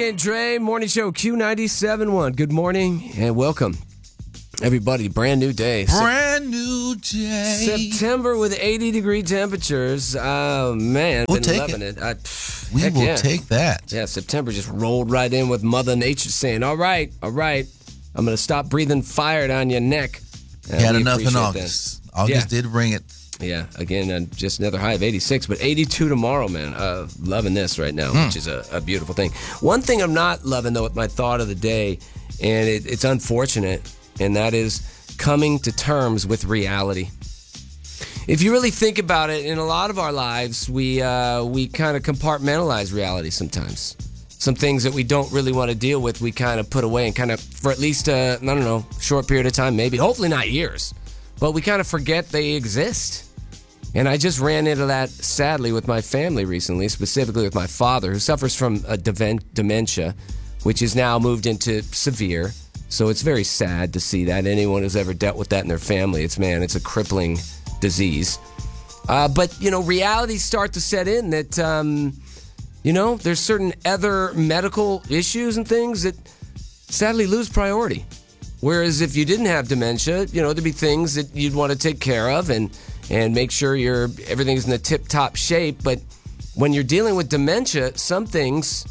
AJ and Dre, Morning Show Q97.1. Good morning and welcome, everybody. Brand new day. Brand new day. September with 80-degree temperatures. Oh, man. We'll been take loving it. We will take that. Yeah, September just rolled right in with Mother Nature saying, all right, I'm going to stop breathing fire down your neck. Had enough in August. August did bring it. Yeah, again, just another high of 86, but 82 tomorrow, man. Loving this right now, which is a beautiful thing. One thing I'm not loving, though, with my thought of the day, and it's unfortunate, and that is coming to terms with reality. If you really think about it, in a lot of our lives, we kind of compartmentalize reality sometimes. Some things that we don't really want to deal with, we kind of put away and kind of, for at least, short period of time, maybe, hopefully not years, but we kind of forget they exist. And I just ran into that, sadly, with my family recently, specifically with my father, who suffers from dementia, which is now moved into severe. So it's very sad to see that. Anyone who's ever dealt with that in their family, it's a crippling disease. But, realities start to set in that, there's certain other medical issues and things that sadly lose priority. Whereas if you didn't have dementia, there'd be things that you'd want to take care of and make sure everything's in the tip-top shape. But when you're dealing with dementia, some things,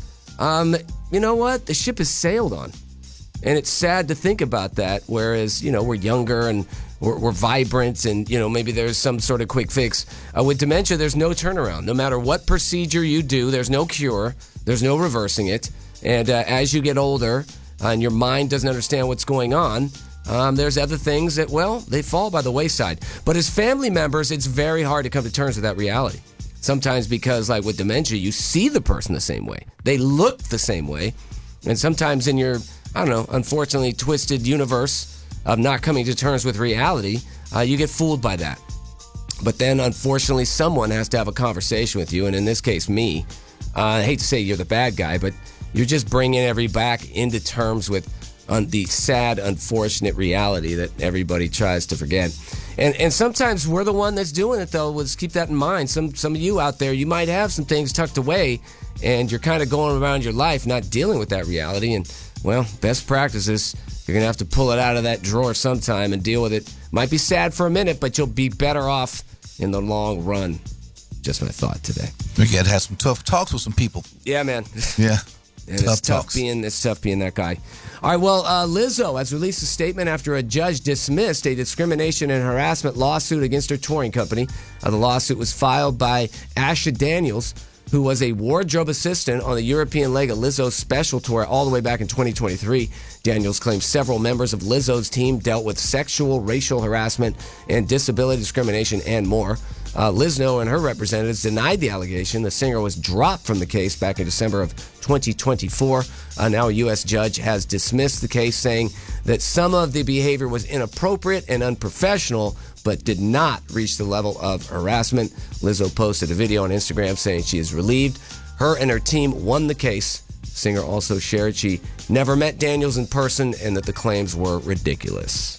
the ship has sailed on. And it's sad to think about that, whereas, we're younger and we're vibrant and, maybe there's some sort of quick fix. With dementia, there's no turnaround. No matter what procedure you do, there's no cure. There's no reversing it. And as you get older and your mind doesn't understand what's going on, there's other things that, they fall by the wayside. But as family members, it's very hard to come to terms with that reality. Sometimes because, like with dementia, you see the person the same way. They look the same way. And sometimes in your, unfortunately twisted universe of not coming to terms with reality, you get fooled by that. But then, unfortunately, someone has to have a conversation with you. And in this case, me. I hate to say you're the bad guy, but you're just bringing everybody back into terms with the sad, unfortunate reality that everybody tries to forget. And sometimes we're the one that's doing it, though. Let's keep that in mind. Some of you out there, you might have some things tucked away, and you're kind of going around your life not dealing with that reality. And, best practices, you're going to have to pull it out of that drawer sometime and deal with it. Might be sad for a minute, but you'll be better off in the long run. Just my thought today. We got to have some tough talks with some people. Yeah, man. Yeah. And it's tough being that guy. All right, well, Lizzo has released a statement after a judge dismissed a discrimination and harassment lawsuit against her touring company. The lawsuit was filed by Asha Daniels, who was a wardrobe assistant on the European leg of Lizzo's special tour all the way back in 2023. Daniels claims several members of Lizzo's team dealt with sexual, racial harassment, and disability discrimination, and more. Lizzo and her representatives denied the allegation. The singer was dropped from the case back in December of 2024. Now a U.S. judge has dismissed the case, saying that some of the behavior was inappropriate and unprofessional, but did not reach the level of harassment. Lizzo posted a video on Instagram saying she is relieved her and her team won the case. The singer also shared she never met Daniels in person and that the claims were ridiculous.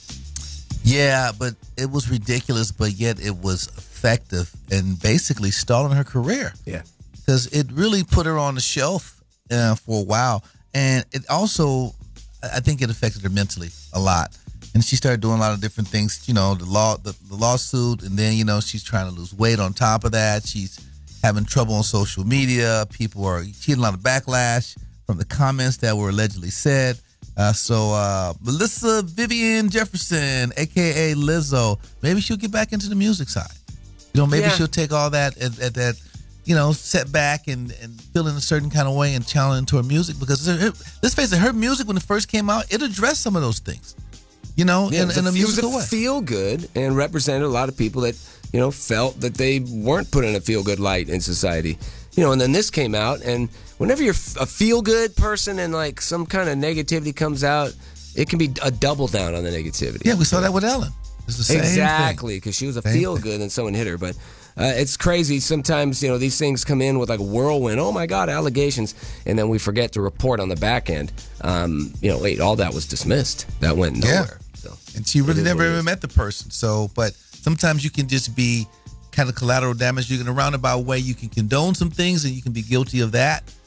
Yeah, but it was ridiculous, but yet it was effective and basically stalling her career. Yeah. Because it really put her on the shelf for a while. And it also, I think it affected her mentally a lot. And she started doing a lot of different things, the lawsuit, and then, she's trying to lose weight on top of that. She's having trouble on social media. People are getting a lot of backlash from the comments that were allegedly said. So Melissa Vivian Jefferson, a.k.a. Lizzo, maybe she'll get back into the music side. Maybe she'll take all that at that, setback and feel in a certain kind of way and channel into her music. Because let's face it, her music, when it first came out, it addressed some of those things, in a musical way. Feel good and represented a lot of people that, felt that they weren't put in a feel good light in society. And then this came out, and whenever you're a feel-good person and, like, some kind of negativity comes out, it can be a double down on the negativity. Yeah, we saw that with Ellen. It's the same exactly, because she was a feel-good and someone hit her. But it's crazy. Sometimes, these things come in with, like, a whirlwind. Oh, my God, allegations. And then we forget to report on the back end. Wait, all that was dismissed. That went nowhere. Yeah. So, and she really never even met the person. So, but sometimes you can just be kind of collateral damage. You can, in a roundabout way, you can condone some things and you can be guilty of that.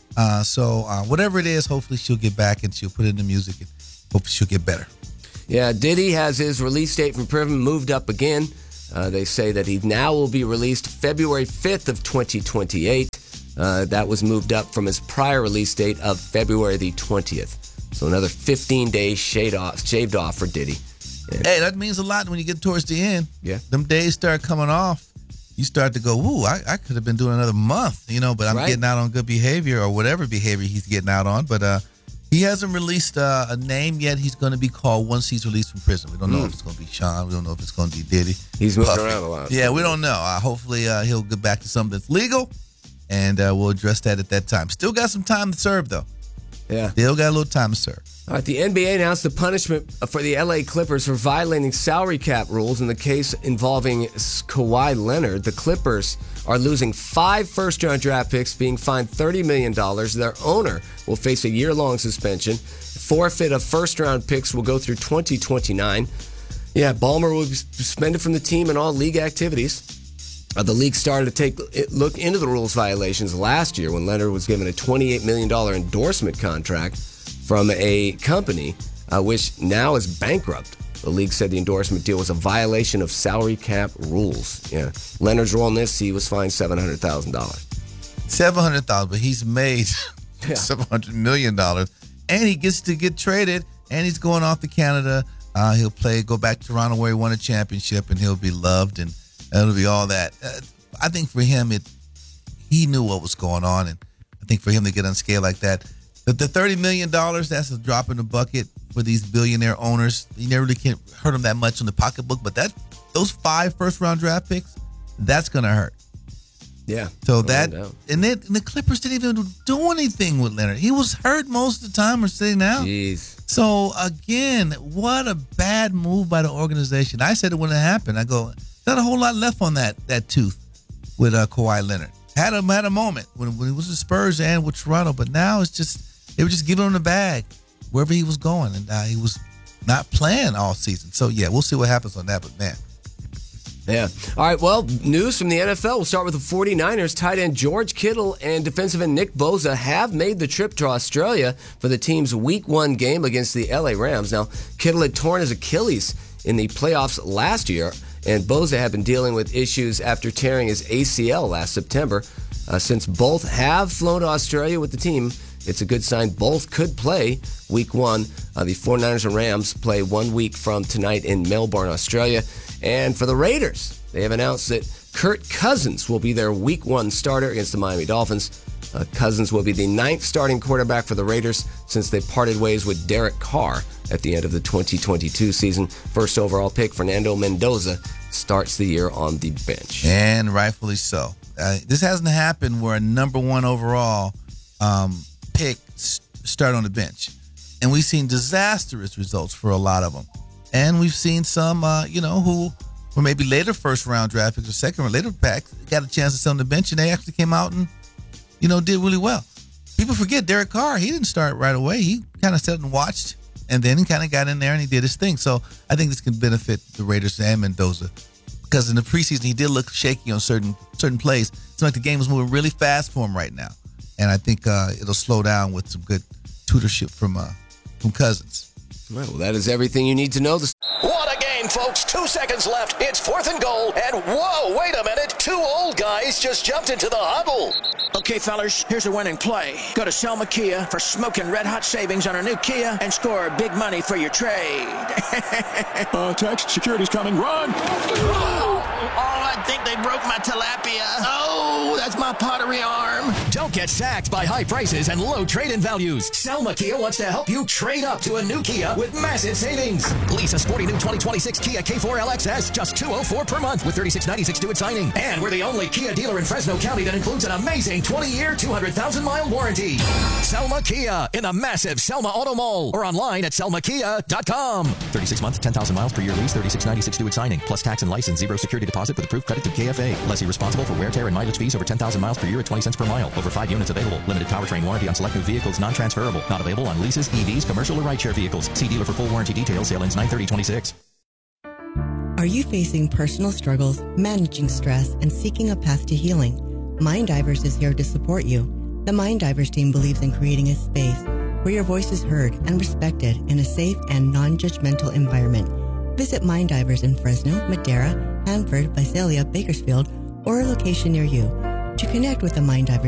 So whatever it is, hopefully she'll get back and she'll put it in the music and hopefully she'll get better. Yeah, Diddy has his release date from prison moved up again. They say that he now will be released February 5th of 2028. That was moved up from his prior release date of February the 20th. So another 15 days shaved off for Diddy. And hey, that means a lot when you get towards the end. Yeah. Them days start coming off. You start to go, ooh, I could have been doing another month, but I'm getting out on good behavior or whatever behavior he's getting out on. But he hasn't released a name yet. He's going to be called once he's released from prison. We don't know if it's going to be Sean. We don't know if it's going to be Diddy. He's moving around a lot. Yeah, we don't know. Hopefully he'll get back to something that's legal, and we'll address that at that time. Still got some time to serve, though. Yeah. Still got a little time to serve. All right, the NBA announced the punishment for the LA Clippers for violating salary cap rules in the case involving Kawhi Leonard. The Clippers are losing 5 first-round draft picks, being fined $30 million. Their owner will face a year-long suspension. Forfeit of first-round picks will go through 2029. Yeah, Ballmer will be suspended from the team and all league activities. The league started to take a look into the rules violations last year when Leonard was given a $28 million endorsement contract from a company which now is bankrupt. The league said the endorsement deal was a violation of salary cap rules. Yeah, Leonard's role in this, he was fined $700,000. $700,000, but he's made $700 million, and he gets to get traded, and he's going off to Canada. He'll go back to Toronto where he won a championship, and he'll be loved, and it'll be all that. I think for him, he knew what was going on, and I think for him to get unscathed like that, the $30 million, that's a drop in the bucket for these billionaire owners. You never really can't hurt them that much on the pocketbook, but those 5 first-round draft picks, that's going to hurt. Yeah. So and the Clippers didn't even do anything with Leonard. He was hurt most of the time or sitting out. Jeez. So, again, what a bad move by the organization. I said it when it happened. I go, not a whole lot left on that tooth with Kawhi Leonard. Had a moment when he was with Spurs and with Toronto, but now it's just they were just giving him the bag wherever he was going, and he was not playing all season. So, yeah, we'll see what happens on that, but, man. Yeah. All right, well, news from the NFL. We'll start with the 49ers. Tight end George Kittle and defensive end Nick Bosa have made the trip to Australia for the team's Week 1 game against the LA Rams. Now, Kittle had torn his Achilles in the playoffs last year, and Bosa had been dealing with issues after tearing his ACL last September. Since both have flown to Australia with the team, it's a good sign both could play Week 1. The 49ers and Rams play 1 week from tonight in Melbourne, Australia. And for the Raiders, they have announced that Kirk Cousins will be their Week 1 starter against the Miami Dolphins. Cousins will be the 9th starting quarterback for the Raiders since they parted ways with Derek Carr at the end of the 2022 season. First overall pick, Fernando Mendoza, starts the year on the bench. And rightfully so. This hasn't happened where a number 1 overall pick start on the bench. And we've seen disastrous results for a lot of them. And we've seen some, who were maybe later first-round draft picks or second or later packs, got a chance to sit on the bench, and they actually came out and, did really well. People forget Derek Carr. He didn't start right away. He kind of sat and watched, and then he kind of got in there and he did his thing. So I think this can benefit the Raiders and Mendoza because in the preseason he did look shaky on certain plays. It's like the game is moving really fast for him right now, and I think it'll slow down with some good tutorship from Cousins. Well, that is everything you need to know. What a game, folks. 2 seconds left. It's 4th and goal. And whoa, wait a minute. 2 old guys just jumped into the huddle. Okay, fellas, here's a winning play. Go to Selma Kia for smoking red-hot savings on a new Kia and score big money for your trade. Text, security's coming. Run! I think they broke my tilapia. Oh, that's my pottery arm. Don't get sacked by high prices and low trade-in values. Selma Kia wants to help you trade up to a new Kia with massive savings. Lease a sporty new 2026 Kia K4 LXS, just $204 per month with $36.96 due at signing. And we're the only Kia dealer in Fresno County that includes an amazing 20-year, 200,000-mile warranty. Selma Kia in the massive Selma Auto Mall or online at selmakia.com. 36-month, 10,000 miles per year lease, $36.96 due at signing, plus tax and license, 0 security deposit with approved credit through KFA. Lessee responsible for wear, tear, and mileage fees over 10,000 miles per year at 20 cents per mile. Over 5 units available. Limited powertrain warranty on select new vehicles, non-transferable. Not available on leases, EVs, commercial, or rideshare vehicles. See dealer for full warranty details. Sale ends 9/30/26. Are you facing personal struggles, managing stress, and seeking a path to healing? Mind Divers is here to support you. The Mind Divers team believes in creating a space where your voice is heard and respected in a safe and non-judgmental environment. Visit Mind Divers in Fresno, Madera, Hanford, Visalia, Bakersfield, or a location near you. To connect with the Mind Divers